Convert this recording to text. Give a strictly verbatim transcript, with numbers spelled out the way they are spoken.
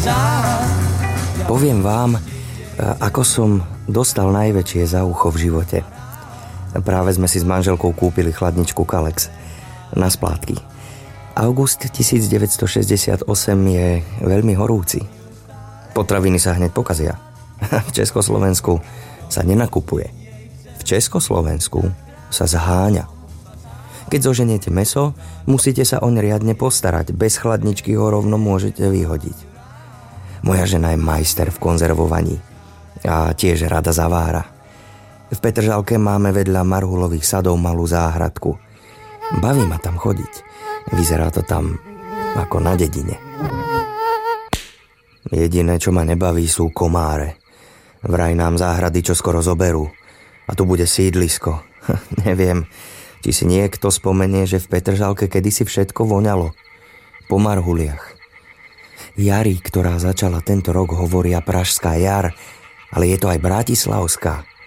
Poviem vám, ako som dostal najväčšie za ucho v živote. Práve sme si s manželkou kúpili chladničku Kalex na splátky. August devätnásťstošesťdesiatosem je veľmi horúci. Potraviny sa hneď pokazia. V Československu sa nenakupuje. V Československu sa zháňa. Keď zoženiete mäso, musíte sa oň riadne postarať. Bez chladničky ho rovno môžete vyhodiť. Moja žena je majster v konzervovaní a tiež rada zavára. V Petržalke máme vedľa marhulových sadov malú záhradku. Baví ma tam chodiť. Vyzerá to tam ako na dedine. Jediné, čo ma nebaví, sú komáre. Vraj nám záhrady čoskoro zoberú. A tu bude sídlisko. Neviem, či si niekto spomenie, že v Petržalke kedysi všetko voňalo. Po marhuliach. Jari, ktorá začala tento rok, hovoria Pražská jar, ale je to aj bratislavská.